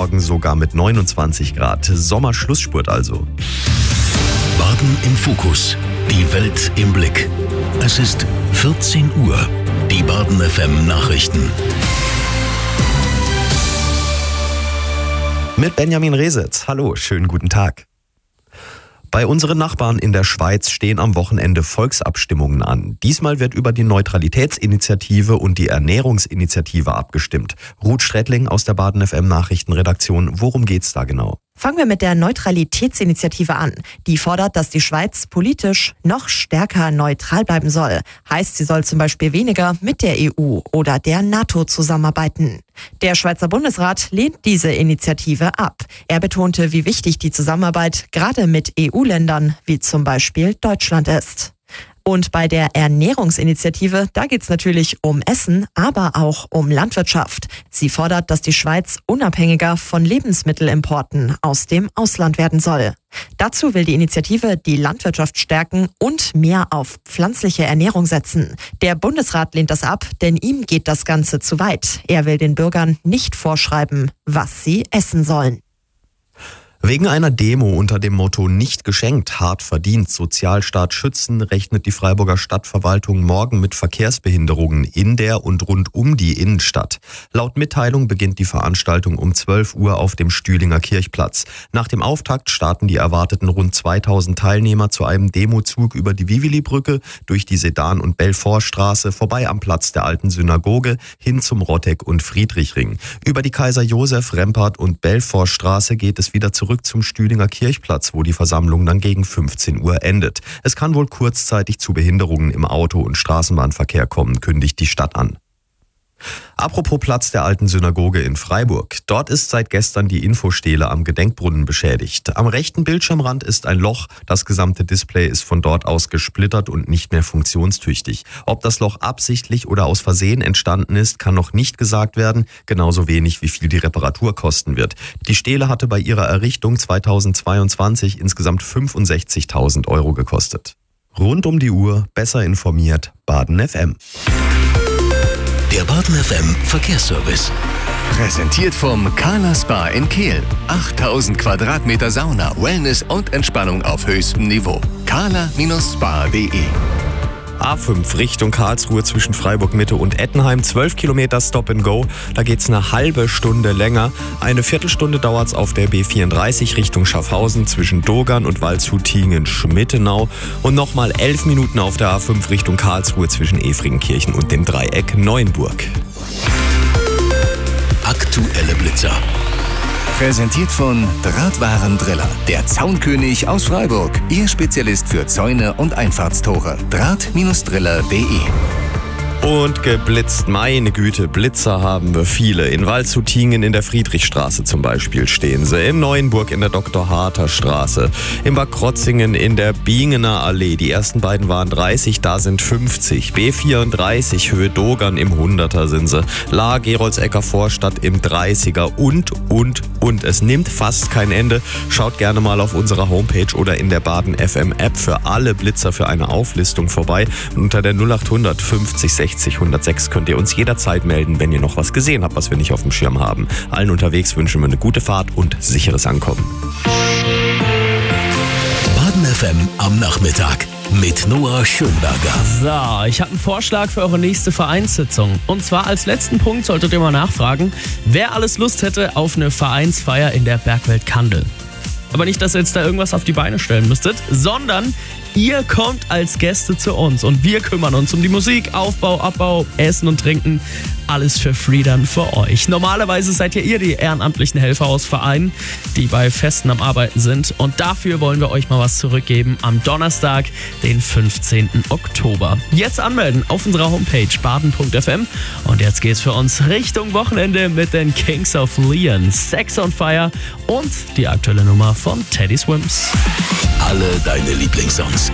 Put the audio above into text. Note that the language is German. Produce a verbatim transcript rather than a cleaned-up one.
morgen sogar mit neunundzwanzig Grad. Sommerschlussspurt also. Baden im Fokus. Die Welt im Blick. Es ist vierzehn Uhr. Die Baden F M Nachrichten. Mit Benjamin Resitz. Hallo, schönen guten Tag. Bei unseren Nachbarn in der Schweiz stehen am Wochenende Volksabstimmungen an. Diesmal wird über die Neutralitätsinitiative und die Ernährungsinitiative abgestimmt. Ruth Strätling aus der Baden F M Nachrichtenredaktion. Worum geht's da genau? Fangen wir mit der Neutralitätsinitiative an. Die fordert, dass die Schweiz politisch noch stärker neutral bleiben soll. Heißt, sie soll zum Beispiel weniger mit der E U oder der NATO zusammenarbeiten. Der Schweizer Bundesrat lehnt diese Initiative ab. Er betonte, wie wichtig die Zusammenarbeit gerade mit E U-Ländern wie zum Beispiel Deutschland ist. Und bei der Ernährungsinitiative, da geht's natürlich um Essen, aber auch um Landwirtschaft. Sie fordert, dass die Schweiz unabhängiger von Lebensmittelimporten aus dem Ausland werden soll. Dazu will die Initiative die Landwirtschaft stärken und mehr auf pflanzliche Ernährung setzen. Der Bundesrat lehnt das ab, denn ihm geht das Ganze zu weit. Er will den Bürgern nicht vorschreiben, was sie essen sollen. Wegen einer Demo unter dem Motto "Nicht geschenkt, hart verdient, Sozialstaat schützen" rechnet die Freiburger Stadtverwaltung morgen mit Verkehrsbehinderungen in der und rund um die Innenstadt. Laut Mitteilung beginnt die Veranstaltung um zwölf Uhr auf dem Stühlinger Kirchplatz. Nach dem Auftakt starten die erwarteten rund zweitausend Teilnehmer zu einem Demozug über die Vivili-Brücke, durch die Sedan- und Belfortstraße, vorbei am Platz der alten Synagoge, hin zum Rotteck- und Friedrichring. Über die Kaiser-Josef-, Rempart- und Belfortstraße geht es wieder zurück zum Stühlinger Kirchplatz, wo die Versammlung dann gegen fünfzehn Uhr endet. Es kann wohl kurzzeitig zu Behinderungen im Auto- und Straßenbahnverkehr kommen, kündigt die Stadt an. Apropos Platz der alten Synagoge in Freiburg. Dort ist seit gestern die Infostele am Gedenkbrunnen beschädigt. Am rechten Bildschirmrand ist ein Loch. Das gesamte Display ist von dort aus gesplittert und nicht mehr funktionstüchtig. Ob das Loch absichtlich oder aus Versehen entstanden ist, kann noch nicht gesagt werden. Genauso wenig, wie viel die Reparatur kosten wird. Die Stele hatte bei ihrer Errichtung zweitausendzweiundzwanzig insgesamt fünfundsechzigtausend Euro gekostet. Rund um die Uhr, besser informiert, Baden F M. Der Baden F M Verkehrsservice. Präsentiert vom Carla Spa in Kehl. achttausend Quadratmeter Sauna, Wellness und Entspannung auf höchstem Niveau. carla Spa punkt de A fünf Richtung Karlsruhe zwischen Freiburg Mitte und Ettenheim, zwölf Kilometer Stop and Go. Da geht's eine halbe Stunde länger. Eine Viertelstunde dauert's auf der B vierunddreißig Richtung Schaffhausen zwischen Dogern und Waldshut-Tiengen-Schmittenau. Und nochmal elf Minuten auf der A fünf Richtung Karlsruhe zwischen Efringenkirchen und dem Dreieck Neuenburg. Aktuelle Blitzer. Präsentiert von Drahtwarendriller, der Zaunkönig aus Freiburg. Ihr Spezialist für Zäune und Einfahrtstore. Draht Driller punkt de. Und geblitzt, meine Güte, Blitzer haben wir viele. In Waldshut-Tiengen in der Friedrichstraße zum Beispiel stehen sie. In Neuenburg in der Doktor Harter Straße. In Bad Krotzingen in der Bingener Allee. Die ersten beiden waren dreißig, da sind fünfzig. B vierunddreißig Höhe Dogern im Hunderter sind sie. La Geroldsecker Vorstadt im dreißiger und, und, und. Es nimmt fast kein Ende. Schaut gerne mal auf unserer Homepage oder in der Baden F M App für alle Blitzer für eine Auflistung vorbei. Und unter der null acht hundert fünfzig sechzig hundertsechs könnt ihr uns jederzeit melden, wenn ihr noch was gesehen habt, was wir nicht auf dem Schirm haben. Allen unterwegs wünschen wir eine gute Fahrt und sicheres Ankommen. Baden F M am Nachmittag mit Noah Schönberger. So, ich habe einen Vorschlag für eure nächste Vereinssitzung. Und zwar als letzten Punkt solltet ihr mal nachfragen, wer alles Lust hätte auf eine Vereinsfeier in der Bergwelt Kandel. Aber nicht, dass ihr jetzt da irgendwas auf die Beine stellen müsstet, sondern ihr kommt als Gäste zu uns und wir kümmern uns um die Musik, Aufbau, Abbau, Essen und Trinken. Alles für free dann für euch. Normalerweise seid ja ihr die ehrenamtlichen Helfer aus Vereinen, die bei Festen am Arbeiten sind. Und dafür wollen wir euch mal was zurückgeben am Donnerstag, den fünfzehnten Oktober. Jetzt anmelden auf unserer Homepage baden punkt f m. Und jetzt geht's für uns Richtung Wochenende mit den Kings of Leon, Sex on Fire und die aktuelle Nummer von Teddy Swims. Alle deine Lieblingssongs